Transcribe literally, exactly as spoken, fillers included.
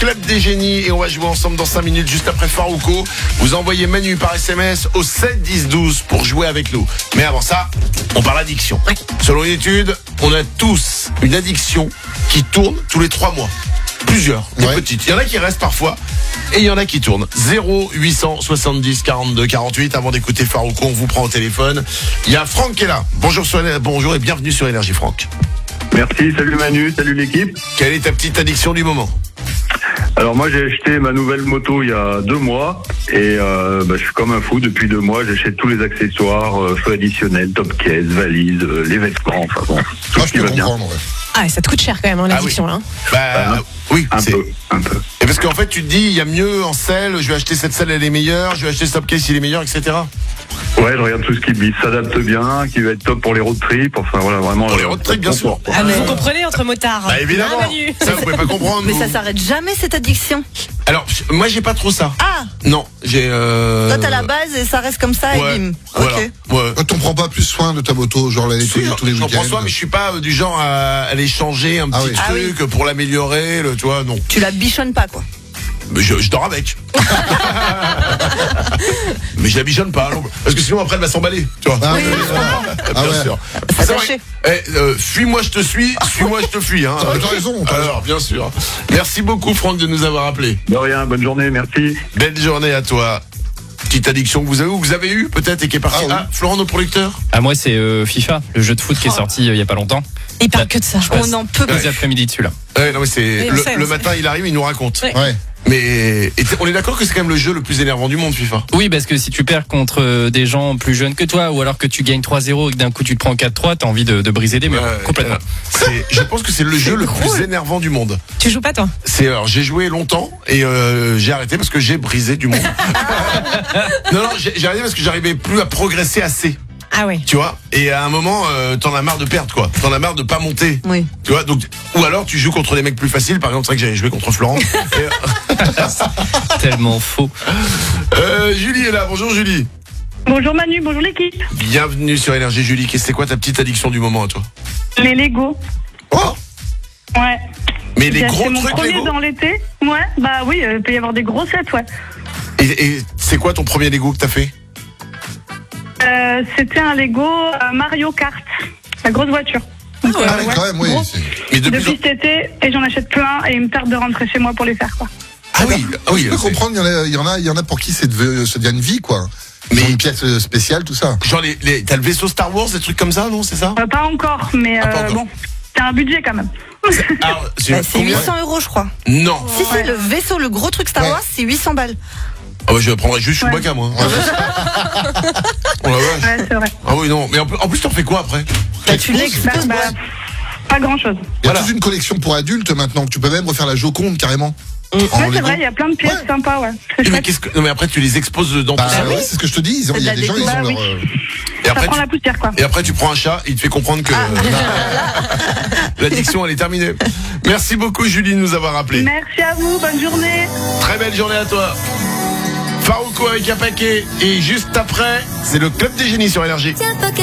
Club des Génies et on va jouer ensemble dans cinq minutes juste après Farouko. Vous envoyez Manu par S M S au sept dix douze pour jouer avec nous. Mais avant ça, on parle addiction. Selon une étude, on a tous une addiction qui tourne tous les trois mois. Plusieurs, des ouais. petites. Il y en a qui restent parfois et il y en a qui tournent. zéro huit cent soixante-dix quarante-deux quarante-huit. Avant d'écouter Farouko, on vous prend au téléphone. Il y a Franck qui est là. Bonjour, sur, bonjour et bienvenue sur Énergie, Franck. Merci, salut Manu, salut l'équipe. Quelle est ta petite addiction du moment ? Alors moi j'ai acheté ma nouvelle moto il y a deux mois et euh, bah, je suis comme un fou depuis deux mois. J'achète tous les accessoires, euh, feux additionnels, top case, valises, euh, les vêtements, enfin bon, tout Moi, ce je qui peux va bien. comprendre, ouais. Ah, ça te coûte cher quand même, hein, l'addiction, Ah là. Bah Euh, oui, Un c'est... peu, un peu. Et parce qu'en fait tu te dis il y a mieux en selle, je vais acheter cette selle elle est meilleure, je vais acheter ce top case il est meilleur, et cetera. Ouais, je regarde tout ce qui s'adapte bien, qui va être top pour les road trips, enfin voilà vraiment. Pour les road trips bien sûr. Ah, mais vous comprenez entre motards. Bah évidemment. Hein, Manu. Ça vous pouvez pas comprendre. Mais vous. ça s'arrête jamais cette addiction. Alors moi j'ai pas trop ça. Ah, Non, j'ai. Euh... toi t'as la base et ça reste comme ça Ouais, et bim. voilà. Ok. Ouais. Toi, t'en prends pas plus soin de ta moto, genre la nettoyer Si, tous les j'en week-ends. prends soin, mais je suis pas euh, du genre à aller changer un Ah petit oui. Ah truc pour l'améliorer, le, tu vois, non. Tu la bichonnes pas quoi. Mais je, je dors avec. Mais je la bichonne pas, non. Parce que sinon après elle va s'emballer, tu vois. Ah, Oui, ouais, Bien ah ouais. sûr. Ça C'est vrai. lâché. Eh, euh, fuis-moi, je te suis. Suis-moi, je te fuis. Hein. T'as t'as raison, t'as Alors, bien sûr. Merci beaucoup, Franck, de nous avoir appelé. De rien, bonne journée, merci. Belle journée à toi. Petite addiction que vous avez ou que vous avez eu peut-être et qui est partie. Ah oui. Ah, Florent, nos producteurs. Ah, moi, c'est euh, FIFA, le jeu de foot qui est sorti euh, il y a pas longtemps. Il parle que de ça. passe On n'en peut Tous plus. les après-midi dessus, là. Ouais, non, mais c'est Oui, on le, sait, on le sait. matin, il arrive, il nous raconte. Ouais. Ouais. Mais et t- on est d'accord que c'est quand même le jeu le plus énervant du monde, FIFA. Oui, parce que si tu perds contre euh, des gens plus jeunes que toi, ou alors que tu gagnes trois zéro et que d'un coup tu te prends quatre trois, t'as envie de, de briser des murs. Ouais, Complètement. c'est- je pense que c'est le jeu le plus drôle. énervant du monde. Tu joues pas, toi? C'est alors j'ai joué longtemps et euh, j'ai arrêté parce que j'ai brisé du monde. non non, j'ai, j'ai arrêté parce que j'arrivais plus à progresser assez. Ah ouais. Tu vois, et à un moment, euh, t'en as marre de perdre, quoi. T'en as marre de pas monter. Oui. Tu vois, donc, ou alors tu joues contre des mecs plus faciles. Par exemple, c'est vrai que j'avais joué contre Florent. Et, Tellement faux. euh, Julie est là. Bonjour Julie. Bonjour Manu, bonjour l'équipe. Bienvenue sur Énergie, Julie. Qu'est-ce- C'est quoi ta petite addiction du moment à toi? Les Lego. Oh, Ouais. mais les J'ai gros acheté mon trucs premier Lego. dans l'été. Ouais, bah oui, euh, il peut y avoir des gros sets, ouais. Et, et c'est quoi ton premier Lego que t'as fait? Euh, C'était un Lego euh, Mario Kart, la grosse voiture. Donc, Ah, euh, mais ouais, quand même, oui. gros. c'est- Mais depuis, Depuis cet été, et j'en achète plein, et il me tarde de rentrer chez moi pour les faire, quoi. ah oui, ah oui. Je peux c'est- comprendre, il y en a, il y en a, il y en a pour qui c'est de- ça devient une vie, quoi. Mais- Mais une pièce euh, spéciale, tout ça. Genre les, les, t'as le vaisseau Star Wars, des trucs comme ça, non? C'est ça? Euh, pas encore, mais Ah, pas euh, encore. bon, c'est un budget quand même. Alors, c'est Bah, c'est combien? huit cents euros je crois. Non. Si si, le vaisseau, le gros truc Star Ouais. Wars, c'est huit cents balles. Ah bah, je prendrais juste Ouais. Chewbacca, moi. Ouais. Oh la vache. Ouais, c'est vrai. Ah oui, non. Mais en, plus- en plus, t'en fais quoi après? Bah, tu Bah, l'exposes. bah, pas grand chose. Il y a Voilà. toute une collection pour adultes maintenant. Tu peux même refaire la Joconde carrément. En Ouais, c'est Lego. vrai, il y a plein de pièces Ouais. sympas, ouais. C'est Mais chouette. qu'est-ce que non mais après tu les exposes dans Bah, tout ça. ouais, c'est ce que je te dis. Ils ont- Il y a C'est de des la gens, ils déco. ont Bah leur. oui. euh, Et Ça après prend tu, la poussière, quoi. et après tu prends un chat, il te fait comprendre que l'addiction elle est terminée. Merci beaucoup Julie de nous avoir appelé. Merci à vous, bonne journée. Très belle journée à toi. Farouko avec un paquet et juste après, c'est le Club des Génies sur Énergie.